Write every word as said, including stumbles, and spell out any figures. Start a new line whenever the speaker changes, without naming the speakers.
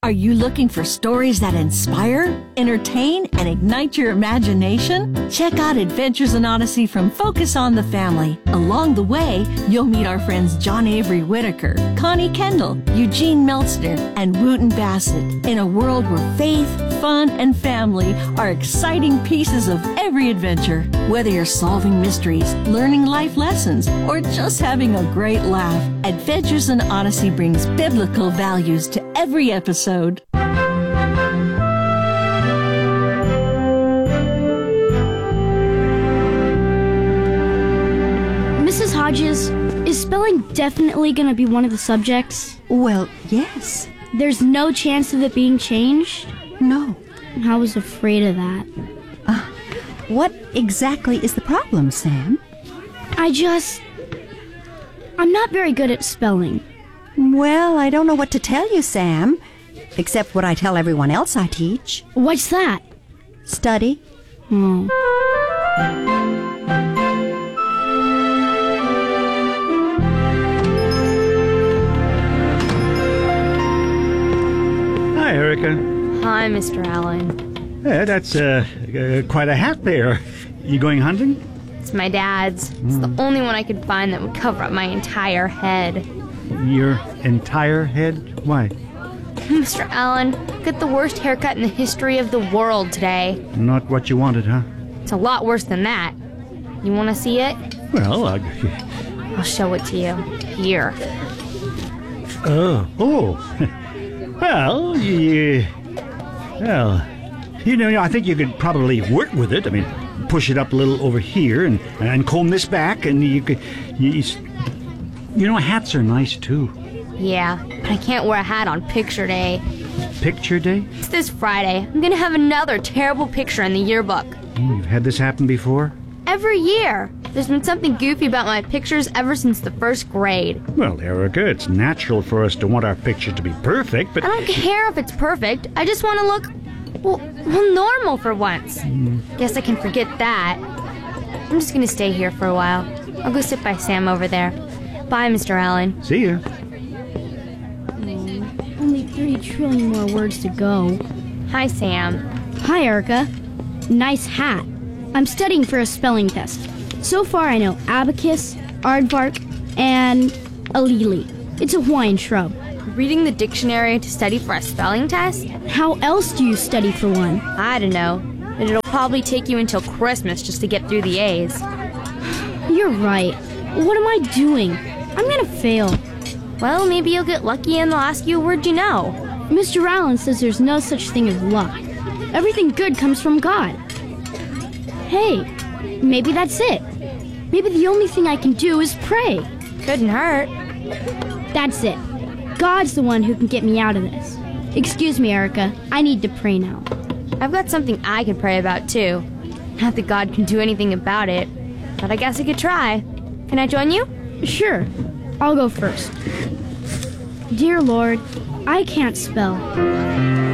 Are you looking for stories that inspire, entertain, and ignite your imagination? Check out Adventures in Odyssey from Focus on the Family. Along the way, you'll meet our friends John Avery Whitaker, Connie Kendall, Eugene Meltzner, and Wooten Bassett in a world where faith, fun, and family are exciting pieces of every adventure. Whether you're solving mysteries, learning life lessons, or just having a great laugh, Adventures in Odyssey brings biblical values to every episode.
Missus Hodges, is spelling definitely going to be one of the subjects?
Well, yes.
There's no chance of it being changed?
No.
I was afraid of that.
Uh, what exactly is the problem, Sam?
I just... I'm not very good at spelling.
Well, I don't know what to tell you, Sam. Except what I tell everyone else I teach.
What's that?
Study.
Oh.
Hi, Erica.
Hi, Mister Allen.
Yeah, that's uh, uh, quite a hat there. You going hunting?
It's my dad's. It's the only one I could find that would cover up my entire head.
Your entire head? Why?
Mister Allen, got the worst haircut in the history of the world today.
Not what you wanted, huh?
It's a lot worse than that. You want to see it?
Well, uh,
I'll show it to you. Here.
Oh. Oh. Well, you... Well, you know, I think you could probably work with it. I mean, push it up a little over here and, and comb this back, and you could... You, you know, hats are nice, too.
Yeah, but I can't wear a hat on picture day.
Picture day?
It's this Friday. I'm gonna have another terrible picture in the yearbook.
You've had this happen before?
Every year. There's been something goofy about my pictures ever since the first grade.
Well, Erica, it's natural for us to want our pictures to be perfect, but...
I don't care if it's perfect. I just want to look, well, well, normal for once. Mm. Guess I can forget that. I'm just gonna stay here for a while. I'll go sit by Sam over there. Bye, Mister Allen.
See ya.
Only thirty trillion more words to go.
Hi, Sam.
Hi, Erica. Nice hat. I'm studying for a spelling test. So far, I know abacus, aardvark, and alili. It's a Hawaiian shrub.
Reading the dictionary to study for a spelling test?
How else do you study for one?
I don't know. But it'll probably take you until Christmas just to get through the A's.
You're right. What am I doing? I'm gonna fail.
Well, maybe you'll get lucky and they'll ask you a word you know.
Mister Allen says there's no such thing as luck. Everything good comes from God. Hey, maybe that's it. Maybe the only thing I can do is pray.
Couldn't hurt.
That's it. God's the one who can get me out of this. Excuse me, Erica. I need to pray now.
I've got something I could pray about, too. Not that God can do anything about it, but I guess I could try. Can I join you?
Sure. I'll go first. Dear Lord, I can't spell.